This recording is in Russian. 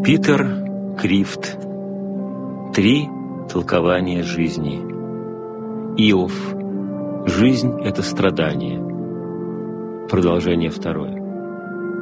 Питер Крифт. 3 толкования жизни. Иов. Жизнь — это страдание. Продолжение 2.